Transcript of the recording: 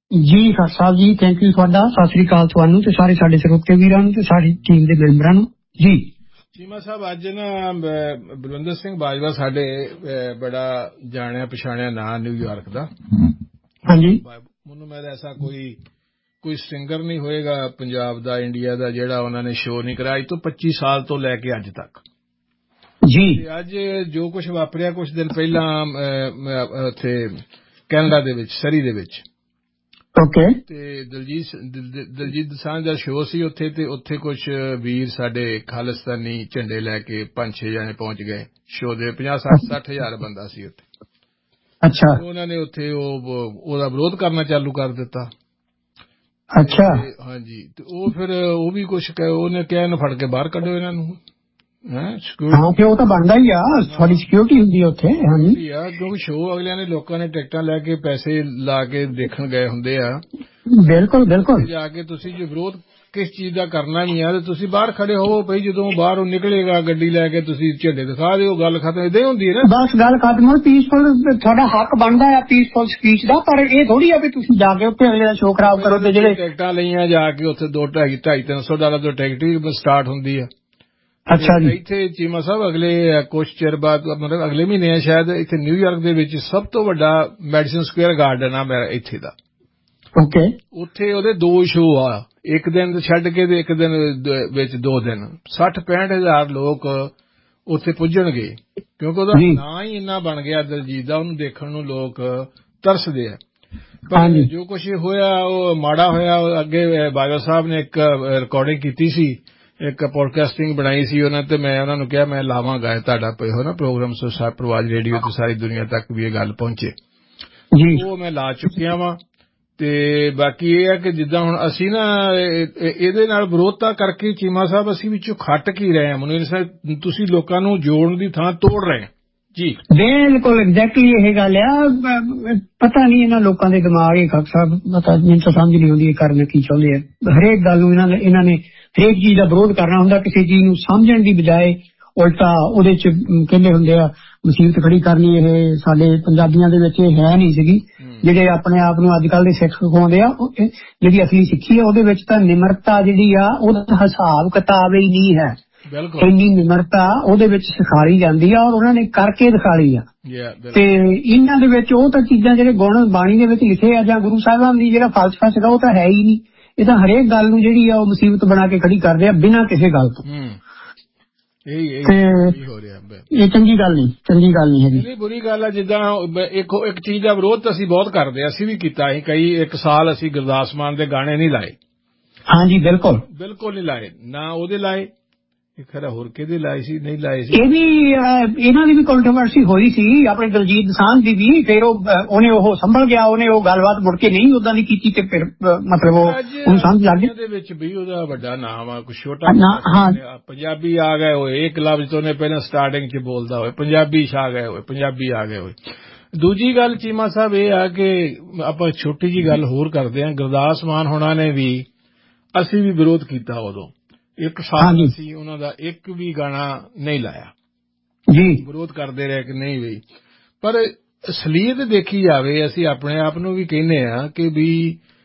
ਜੀ Khan Sahib ji, thank you ਤੁਹਾਡਾ। ਸਤਿ ਸ੍ਰੀ ਅਕਾਲ ਤੁਹਾਨੂੰ ਤੇ ਸਾਰੇ ਸਾਡੇ ਸਰੋਤੇ ਵੀਰਾਂ ਨੂੰ ਤੇ ਸਾਡੀ ਟੀਮ ਦੇ ਮੈਂਬਰਾਂ ਨੂੰ ਜੀ। ਚੀਮਾ ਸਾਹਿਬ, ਅੱਜ ਨਾ ਬਲਵਿੰਦਰ ਸਿੰਘ ਬਾਜਵਾ ਸਾਡੇ ਬੜਾ ਜਾਣਿਆ ਪਛਾਣਿਆ ਨਾਂ ਨਿਊਯਾਰਕ ਦਾ। ਹਾਂਜੀ। ਮੈਨੂੰ ਮੇਰਾ ਐਸਾ ਕੋਈ ਸਿੰਗਰ ਨਹੀਂ ਹੋਏਗਾ ਪੰਜਾਬ ਦਾ, ਇੰਡੀਆ ਦਾ, ਜਿਹੜਾ ਉਹਨਾਂ ਨੇ ਸ਼ੋਅ ਨਹੀਂ ਕਰਾਇਆ ਅੱਜ ਤੋਂ 25 ਸਾਲ ਤੋਂ ਲੈ ਕੇ ਅੱਜ ਤੱਕ ਜੀ। ਅੱਜ ਜੋ ਕੁਝ ਵਾਪਰਿਆ ਕੁਝ ਦਿਨ ਪਹਿਲਾਂ ਉੱਥੇ ਕੈਨੇਡਾ ਦੇ ਵਿੱਚ, ਸਰੀ ਦੇ ਵਿੱਚ, ਓਕੇ, ਤੇ ਦਲਜੀਤ ਦੋਸਾਂਝ ਦਾ ਸ਼ੋਅ ਸੀ ਉੱਥੇ, ਤੇ ਉੱਥੇ ਕੁਝ ਵੀਰ ਸਾਡੇ ਖਾਲਿਸਤਾਨੀ ਝੰਡੇ ਲੈ ਕੇ 5-6 ਜਾਣੇ ਪਹੁੰਚ ਗਏ। ਸ਼ੋਅ ਦੇ 50-60 ਹਜ਼ਾਰ ਬੰਦਾ ਸੀ ਉੱਥੇ। ਅੱਛਾ। ਉਹਨਾਂ ਨੇ ਉੱਥੇ ਉਹਦਾ ਵਿਰੋਧ ਕਰਨਾ ਚਾਲੂ ਕਰ ਦਿੱਤਾ। ਅੱਛਾ। ਹਾਂਜੀ, ਤੇ ਉਹ ਫਿਰ ਉਹ ਵੀ ਕੁਝ ਉਹਨੇ ਕਿਹਾ ਇਹਨੂੰ ਫੜ ਕੇ ਬਾਹਰ ਕੱਢੋ ਇਹਨਾਂ ਨੂੰ। ਹਾਂ, ਉਹ ਤਾਂ ਬਣਦਾ ਹੀ ਆ, ਤੁਹਾਡੀ ਸਿਕਿਉਰਿਟੀ ਹੁੰਦੀ ਆ ਉੱਥੇ। ਹਾਂਜੀ, ਕਿਉਂਕਿ ਸ਼ੋਅ ਅਗਲਿਆਂ ਨੇ, ਲੋਕਾਂ ਨੇ ਟਿਕਟਾਂ ਲੈ ਕੇ ਪੈਸੇ ਲਾ ਕੇ ਦੇਖਣ ਗਏ ਹੁੰਦੇ ਆ। ਬਿਲਕੁਲ ਬਿਲਕੁਲ। ਜਾ ਕੇ ਤੁਸੀਂ ਜੇ ਵਿਰੋਧ ਕਿਸ ਚੀਜ਼ ਦਾ ਕਰਨਾ ਵੀ ਆ ਤੇ ਤੁਸੀਂ ਬਾਹਰ ਖੜੇ ਹੋਵੋ ਭਈ, ਜਦੋਂ ਬਾਹਰੋਂ ਨਿਕਲੇਗਾ ਗੱਡੀ ਲੈ ਕੇ ਤੁਸੀਂ ਝੰਡੇ ਦਿਖਾ ਦਿਓ, ਗੱਲ ਖਤਮ। ਏਦਾਂ ਹੀ ਹੁੰਦੀ ਹੈ ਨਾ, ਬਸ ਗੱਲ ਖਤਮ। ਪੀਸਫੁਲ ਤੁਹਾਡਾ ਹੱਕ ਬਣਦਾ ਆ ਪੀਸਫੁਲ ਸਪੀਚ ਦਾ, ਪਰ ਇਹ ਥੋੜੀ ਆ ਵੀ ਤੁਸੀਂ ਜਾ ਕੇ ਉੱਥੇ ਅਗਲੇ ਦਾ ਸ਼ੋਅ ਖਰਾਬ ਕਰੋ। ਤੇ ਜਿਹੜੇ ਟਿਕਟਾਂ ਲਈਆਂ ਜਾ ਕੇ ਉੱਥੇ $200-250-300 ਤੋਂ ਟਿਕਟ ਸਟਾਰਟ ਹੁੰਦੀ ਆ। ਅੱਛਾ ਜੀ। ਇੱਥੇ ਚੀਮਾ ਸਾਹਿਬ ਅਗਲੇ ਕੁਝ ਚਿਰ ਬਾਅਦ, ਮਤਲਬ ਅਗਲੇ ਮਹੀਨੇ ਆ ਸ਼ਾਇਦ, ਇੱਥੇ ਨਿਊਯਾਰਕ ਦੇ ਵਿੱਚ ਸਭ ਤੋਂ ਵੱਡਾ ਮੈਡੀਸਨ ਸਕੁਏਅਰ ਗਾਰਡਨ ਆ ਮੇਰਾ ਇੱਥੇ ਦਾ। ਓਕੇ। ਉੱਥੇ ਉਹਦੇ 2 ਸ਼ੋਅ ਆ, ਇੱਕ ਦਿਨ ਛੱਡ ਕੇ ਤੇ ਇੱਕ ਦਿਨ ਵਿੱਚ 2 ਦਿਨ। 60-65 ਹਜ਼ਾਰ ਲੋਕ ਉੱਥੇ ਪੁੱਜਣਗੇ, ਕਿਉਂਕਿ ਉਹਦਾ ਨਾਂ ਹੀ ਇੰਨਾ ਬਣ ਗਿਆ ਦਲਜੀਤ ਦਾ, ਉਹਨੂੰ ਦੇਖਣ ਨੂੰ ਲੋਕ ਤਰਸਦੇ ਆ। ਪਰ ਜੋ ਕੁਛ ਹੋਇਆ ਉਹ ਮਾੜਾ ਹੋਇਆ। ਅੱਗੇ ਬਾਜਵਾ ਸਾਹਿਬ ਨੇ ਇੱਕ ਰਿਕਾਰਡਿੰਗ ਕੀਤੀ ਸੀ, ਇੱਕ ਪੋਡਕਾਸਟਿੰਗ ਬਣਾਈ ਸੀ ਉਹਨਾਂ ਤੇ, ਮੈਂ ਉਹਨਾਂ ਨੂੰ ਕਿਹਾ ਮੈਂ ਲਾਵਾਂਗਾ ਤੁਹਾਡਾ ਨਾ ਪ੍ਰੋਗਰਾਮ ਪ੍ਰਵਾਜ ਰੇਡੀਓ ਤੇ ਸਾਰੀ ਦੁਨੀਆ ਤੱਕ ਵੀ ਇਹ ਗੱਲ ਪਹੁੰਚੇ ਜੀ। ਉਹ ਮੈਂ ਲਾ ਚੁੱਕਿਆ ਵਾਂ। ਤੇ ਬਾਕੀ ਇਹ ਹੈ ਕਿ ਜਿੱਦਾਂ ਹੁਣ ਅਸੀਂ ਨਾ ਇਹਦੇ ਨਾਲ ਵਿਰੋਧਤਾ ਕਰਕੇ ਚੀਮਾ ਸਾਹਿਬ ਅਸੀਂ ਵਿੱਚੋਂ ਖੱਟ ਕੀ ਰਹੇ ਹਾਂ। ਮੈਨੂੰ ਤੁਸੀਂ ਲੋਕਾਂ ਨੂੰ ਜੋੜਨ ਦੀ ਥਾਂ ਤੋੜ ਰਹੇ ਜੀ। ਬਿਲਕੁਲ ਐਗਜ਼ੈਕਟਲੀ ਇਹ ਗੱਲ ਆ। ਪਤਾ ਨਹੀਂ ਇਹਨਾਂ ਲੋਕਾਂ ਦੇ ਦਿਮਾਗ ਹੀ ਖਾਕ ਸਾਹਿਬ, ਪਤਾ ਮੈਨੂੰ ਤਾਂ ਸਮਝ ਨਹੀਂ ਆਉਂਦੀ ਇਹ ਕਰਨ ਕੀ ਚਾਹੁੰਦੇ ਆ। ਹਰੇਕ ਗੱਲ ਨੂੰ ਇਹਨਾਂ ਨੇ ਹਰੇਕ ਚੀਜ਼ ਦਾ ਵਿਰੋਧ ਕਰਨਾ ਹੁੰਦਾ, ਕਿਸੇ ਚੀਜ਼ ਨੂੰ ਸਮਝਣ ਦੀ ਬਜਾਏ ਉਲਟਾ ਉਹਦੇ ਚ ਕਹਿੰਦੇ ਹੁੰਦੇ ਆ ਮੁਸੀਬਤ ਖੜੀ ਕਰਨੀ। ਇਹ ਸਾਡੇ ਪੰਜਾਬੀਆਂ ਦੇ ਵਿੱਚ ਇਹ ਹੈ ਨਹੀਂ ਸੀਗੀ। ਜਿਹੜੇ ਆਪਣੇ ਆਪ ਨੂੰ ਅੱਜ ਕੱਲ੍ਹ ਦੇ ਸਿੱਖ ਸਿਖਾਉਂਦੇ ਆ, ਜਿਹੜੀ ਅਸਲੀ ਸਿੱਖੀ ਆ ਉਹਦੇ ਵਿੱਚ ਤਾਂ ਨਿਮਰਤਾ ਜਿਹੜੀ ਆ ਉਹਦਾ ਹਿਸਾਬ ਕਿਤਾਬ ਹੀ ਨਹੀਂ ਹੈ। ਇੰਨੀ ਨਿਮਰਤਾ ਉਹਦੇ ਵਿੱਚ ਸਿਖਾਈ ਜਾਂਦੀ ਆ, ਔਰ ਉਹਨਾਂ ਨੇ ਕਰਕੇ ਦਿਖਾਈ ਆ। ਤੇ ਇਹਨਾਂ ਦੇ ਵਿੱਚ ਉਹ ਤਾਂ ਚੀਜ਼ਾਂ ਜਿਹੜੇ ਗੁਣ ਬਾਣੀ ਦੇ ਵਿੱਚ ਲਿਖੇ ਆ ਜਾਂ ਗੁਰੂ ਸਾਹਿਬਾਨ ਦੀ ਜਿਹੜਾ ਫਲਸਫਾ ਸੀਗਾ ਉਹ ਤਾਂ ਹੈ ਹੀ ਨਹੀਂ। ਇਹ ਤਾਂ ਹਰੇਕ ਗੱਲ ਨੂੰ ਜਿਹੜੀ ਆ ਉਹ ਮੁਸੀਬਤ ਬਣਾ ਕੇ ਖੜੀ ਕਰਦੇ ਆ ਬਿਨਾਂ ਕਿਸੇ ਗੱਲ ਤੋਂ। ਇਹ ਚੰਗੀ ਗੱਲ ਨਹੀਂ ਹੈਗੀ, ਬੁਰੀ ਗੱਲ ਆ। ਜਿੱਦਾਂ ਇੱਕ ਚੀਜ਼ ਦਾ ਵਿਰੋਧ ਤਾਂ ਅਸੀਂ ਬਹੁਤ ਕਰਦੇ ਆ, ਅਸੀਂ ਵੀ ਕੀਤਾ। ਅਸੀਂ ਇੱਕ ਸਾਲ ਅਸੀਂ ਗੁਰਦਾਸ ਮਾਨ ਦੇ ਗਾਣੇ ਨਹੀਂ ਲਾਏ। ਹਾਂਜੀ, ਬਿਲਕੁਲ ਨਹੀਂ ਲਾਏ, ਨਾ ਉਹਦੇ ਲਾਏ। ਖਰਾ ਹੋਰ ਕਿਹਦੇ ਲਾਏ ਸੀ, ਨਹੀਂ ਲਾਏ ਸੀ। ਇਹ ਵੀ ਇਹਨਾਂ ਦੀ ਵੀ ਕੰਟਰੋਵਰਸੀ ਹੋਈ ਸੀ, ਆਪਣੇ ਦਲਜੀਤ ਦੋਸਾਂਝ ਦੀ ਵੀ। ਫਿਰ ਉਹਨੇ ਉਹ ਸੰਭਲ ਗਿਆ, ਉਹਨੇ ਉਹ ਗੱਲਬਾਤ ਮੁੜ ਕੇ ਨਹੀਂ ਉਦਾਂ ਦੀ ਕੀਤੀ ਤੇ ਫਿਰ ਮਤਲਬ ਉਹਨੂੰ ਸਮਝ ਲੱਗ ਗਈ। ਉਹਦੇ ਵਿੱਚ ਵੀ ਉਹਦਾ ਵੱਡਾ ਨਾਮ ਆ, ਕੁਛ ਛੋਟਾ ਪੰਜਾਬੀ ਆ ਗਏ ਹੋਏ। ਇੱਕ ਲਫ਼ਜ਼ ਤੋਂ ਉਹਨੇ ਪਹਿਲਾਂ ਸਟਾਰਟਿੰਗ ਚ ਬੋਲਦਾ ਹੋਏ ਪੰਜਾਬੀ ਆ ਗਏ ਹੋਏ। ਦੂਜੀ ਗੱਲ ਚੀਮਾ ਸਾਹਿਬ ਇਹ ਆ ਕਿ ਆਪਾਂ ਛੋਟੀ ਜਿਹੀ ਗੱਲ ਹੋਰ ਕਰਦੇ ਹਾਂ। ਗੁਰਦਾਸ ਮਾਨ ਹੋਣਾ ਨੇ ਵੀ, ਅਸੀਂ ਵੀ ਵਿਰੋਧ ਕੀਤਾ ਉਦੋਂ। ਇੱਕ ਸਾਲ ਅਸੀਂ ਉਹਨਾਂ ਦਾ ਇੱਕ ਵੀ ਗਾਣਾ ਨਹੀਂ ਲਾਇਆ ਜੀ। ਵਿਰੋਧ ਕਰਦੇ ਰਹੇ ਕਿ ਨਹੀਂ ਵੀ। ਪਰ ਅਸਲੀਅਤ ਦੇਖੀ ਜਾਵੇ, ਅਸੀਂ ਆਪਣੇ ਆਪ ਨੂੰ ਵੀ ਕਹਿੰਦੇ ਆ ਕਿ ਵੀ